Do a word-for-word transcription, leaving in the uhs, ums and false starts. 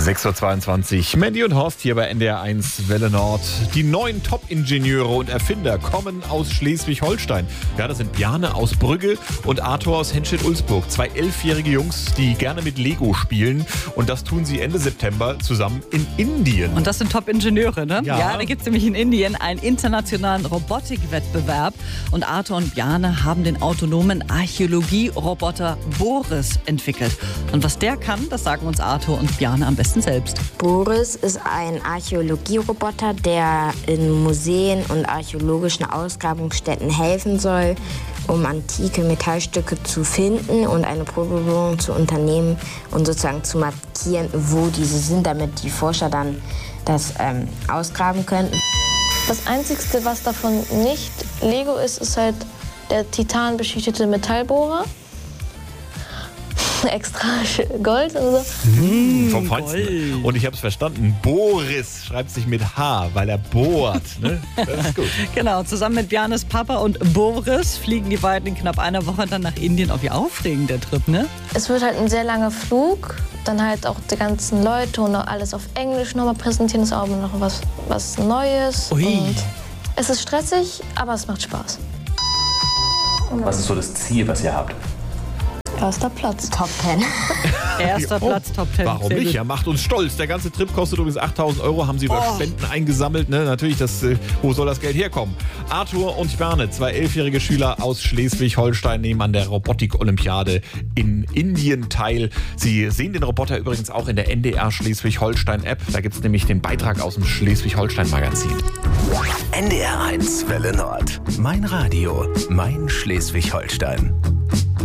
sechs Uhr zweiundzwanzig. Mandy und Horst hier bei N D R eins Welle Nord. Die neuen Top-Ingenieure und Erfinder kommen aus Schleswig-Holstein. Ja, das sind Bjarne aus Brügge und Arthur aus Henstedt-Ulzburg. Zwei elfjährige Jungs, die gerne mit Lego spielen. Und das tun sie Ende September zusammen in Indien. Und das sind Top-Ingenieure, ne? Ja. Ja, da gibt es nämlich in Indien einen internationalen Robotikwettbewerb. Und Arthur und Bjarne haben den autonomen Archäologie-Roboter Boris entwickelt. Und was der kann, das sagen uns Arthur und Bjarne am besten selbst. Boris ist ein Archäologieroboter, der in Museen und archäologischen Ausgrabungsstätten helfen soll, um antike Metallstücke zu finden und eine Probebohrung zu unternehmen und sozusagen zu markieren, wo diese sind, damit die Forscher dann das ähm, ausgraben können. Das Einzige, was davon nicht Lego ist, ist halt der titanbeschichtete Metallbohrer. Extra Gold und so. Mmh, vom Feinsten. Und ich habe es verstanden. Boris schreibt sich mit H, weil er bohrt. Ne? Das ist gut. Genau, zusammen mit Bjarnes Papa und Boris fliegen die beiden in knapp einer Woche dann nach Indien. Auf wie aufregend der Trip, ne? Es wird halt ein sehr langer Flug. Dann halt auch die ganzen Leute und auch alles auf Englisch nochmal präsentieren. Das ist auch noch was, was Neues. Ui. Und es ist stressig, aber es macht Spaß. Was ist so das Ziel, was ihr habt? Erster Platz. Top Ten. Erster Oh, Platz, Top Ten. Warum Sehr nicht? gut. Ja, macht uns stolz. Der ganze Trip kostet übrigens achttausend Euro, haben sie über Oh. Spenden eingesammelt. Ne? Natürlich, das, äh, wo soll das Geld herkommen? Arthur und Bjarne, zwei elfjährige Schüler aus Schleswig-Holstein, nehmen an der Robotik-Olympiade in Indien teil. Sie sehen den Roboter übrigens auch in der N D R Schleswig-Holstein-App. Da gibt es nämlich den Beitrag aus dem Schleswig-Holstein-Magazin. N D R eins Welle Nord. Mein Radio, mein Schleswig-Holstein.